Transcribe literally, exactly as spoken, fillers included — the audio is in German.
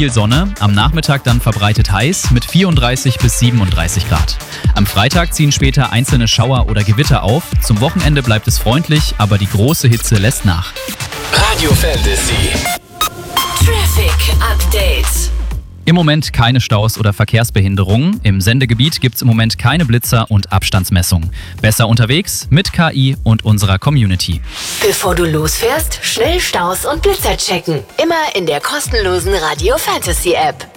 viel Sonne, am Nachmittag dann verbreitet heiß mit vierunddreißig bis siebenunddreißig Grad. Am Freitag ziehen später einzelne Schauer oder Gewitter auf. Zum Wochenende bleibt es freundlich, aber die große Hitze lässt nach. Radio Fantasy. Traffic Update. Im Moment keine Staus oder Verkehrsbehinderungen. Im Sendegebiet gibt es im Moment keine Blitzer und Abstandsmessungen. Besser unterwegs mit K I und unserer Community. Bevor du losfährst, schnell Staus und Blitzer checken. Immer in der kostenlosen Radio Fantasy App.